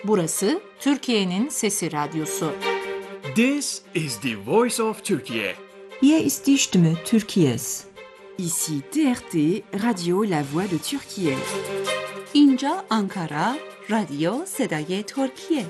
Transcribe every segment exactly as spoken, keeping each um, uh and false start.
Burası Türkiye'nin Sesi Radyosu. This is the voice of Turkey. Hier ist die Stimme Türkiye's. Ici T R T, Radio La Voix de Türkiye. اینجا آنکارا، رادیو صدای ترکیه.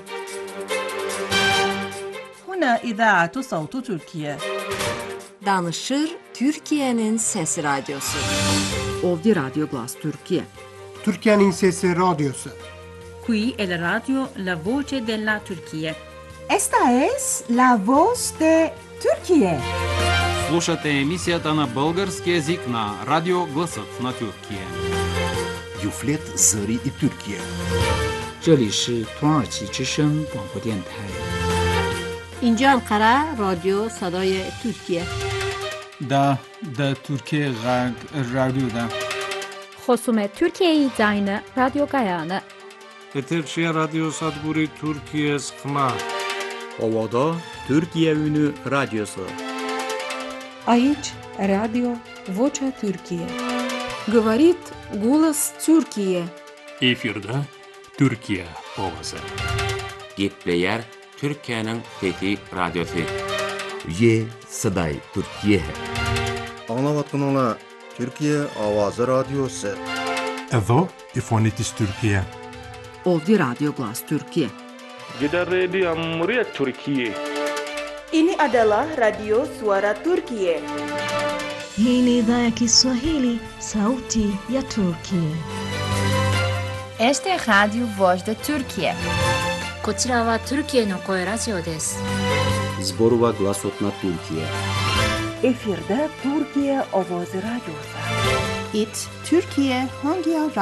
هنا إذاعة صوت تركيا. Danışır Türkiye'nin Sesi Radyosu. Ovdje Radio Glas Türkiye. Türkiye'nin Sesi Radyosu. Qui è la radio La Voce della Turchia. Esta es la voz de Türkiye. Слушате емисията на български език на Радио Гласът на Türkiye. Юфлет Зări и Türkiye. 这里是土耳其之声广播电台。 اینجا انقره رادیو صدای ترکیه. دا دا Türkiye Radyo'da. خصومت Türkiye Zayne Radyo Gayane. Eterçiye Radyo Sadburi Türkiye Skma. Ovada Türkiye Ünü Radyosu. Aici Radio Vocea Türkiye. Говорит голос Türkiye. Efirde Türkiye ovası. Gitleyer Türkiye'nin fethi radyosu. Ye Saday Türkiye. Anlavatkanala Türkiye Avazı Radyosu. Evo İfonitis Türkiye. Ovdje Radio Glas Türkiye. Gider Radio Muria Türkiye. Ini adalah Radio Suara Turkiye. Hii ni idhaa ya Kiswahili, sauti ya Turkiye. Este es Radio Voz de Turkiye. こちらはトルキエの声ラジオです。 Zborova Glasot na Türkiye. Efirde Türkiye Ovozi Radyosu. It Türkiye hangi